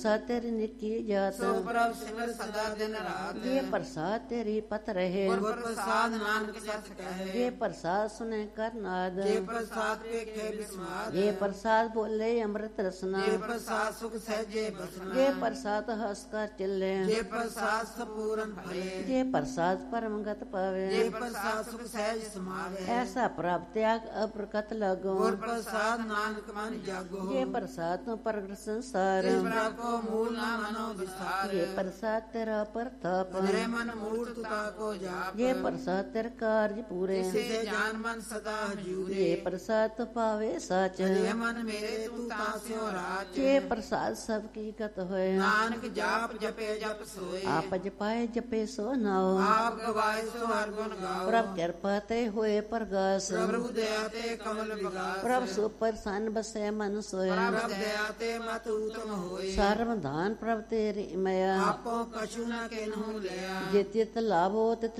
ਪ੍ਰਸਾਦ ਤੇਰੀ ਨਿੱਕੀ ਜਾਤ ਸੋ ਪ੍ਰਭ ਸਿਮਰ ਸਦਾ ਦਿਨ ਰਾਤ ਜੇ ਪ੍ਰਸਾਦ ਤੇਰੀ ਪਤ ਰਹੇ ਗੁਰ ਪ੍ਰਸਾਦ ਨਾਨਕ ਜਸ ਕਹੇ ਜੇ ਪ੍ਰਸਾਦ ਸੁਨੇ ਕਰਨਾਦ ਜੇ ਪ੍ਰਸਾਦ ਵੇਖੇ ਬਿਸਮਾਦ ਜੇ ਪ੍ਰਸਾਦ ਬੋਲੇ ਅੰਮ੍ਰਿਤ ਰਸਨਾ ਜੇ ਪ੍ਰਸਾਦ ਸੁਖ ਸਹਿਜੇ ਬਸਨਾ ਜੇ ਪ੍ਰਸਾਦ ਹਸ ਕਰ ਚੱਲੇ ਜੇ ਪ੍ਰਸਾਦ ਸਪੂਰਨ ਭਲੇ ਜੇ ਪ੍ਰਸਾਦ ਪਰਮਗਤ ਪਾਵੇ ਜੇ ਪ੍ਰਸਾਦ ਸੁਖ ਸਹਿਜ ਸਮਾਵੇ ਐਸਾ ਪ੍ਰਭ ਤਿਆਗ ਅਪ੍ਰਕਟ ਲੱਗੋ ਗੁਰ ਪ੍ਰਸਾਦ ਨਾਨਕ ਮਨ ਜਾਗੋ ਜੇ ਪ੍ਰਸਾਦ ਤੋਂ ਪ੍ਰਗਟ ਸੰਸਾਰ ਜਿਸ ਪ੍ਰਭ ਕੋ ਮੂਲ ਨਾ ਮਨੋ ਵਿਸਥਾਰ ਜੇ ਪ੍ਰਸਾਦ ਤੇਰਾ ਪ੍ਰਤਾਪ ਮੇਰੇ ਮਨ ਮੂੜ ਤੁਤਾ ਕੋ ਜਾਪ ਜੇ ਪ੍ਰਸਾਦ ਤੇਰੇ ਕਾਰਜ ਪੂਰੇ ਸੇ ਜਾਨ ਮਨ ਸਦਾ ਹਜੂਰੇ ਜੇ ਪ੍ਰਸਾਦ ਤੋਂ ਪਾਵੇ ਸਚ ਜੇ ਮਨ ਮੇਰੇ ਤੂੰ ਤਾਂ ਸਿਓ ਰਾਜ ਜੇ ਪ੍ਰਸਾਦ ਸਭ ਕੀ ਗਤ ਹੋਏ ਨਾਨਕ ਜਾਪ ਜਪੇ ਜਪ ਸੋਏ ਆਪ ਜਪਾਏ ਜਪੇ ਸੋ ਨਾਉ ਆਪ ਗਵਾਏ ਸੋ ਹਰ ਗੁਣ ਗਾਓ ਪ੍ਰਭ ਕਿਰਪਾ ਤੇ ਹੋਏ ਪ੍ਰਗਾਸ ਪ੍ਰਭੂ ਦਇਆ ਤੇ ਕਮਲ ਵਿਗਾਸ ਪ੍ਰਭ ਸੁਪਰ ਸੰਨ ਬਸੈ ਮਨ ਸੋਇਆ ਪ੍ਰਭ ਦਇਆ ਤੇ ਮਤ ਉਤਮ ਹੋਏ ਸਰਵ ਧਾਨ ਪ੍ਰਭ ਤੇਰੀ ਮਇਆ ਆਪੋ ਕਛੂ ਨਾ ਕਿਨਹੂ ਲਿਆ ਜੇ ਤਿਤ ਲਾਭੋ ਤਿਤ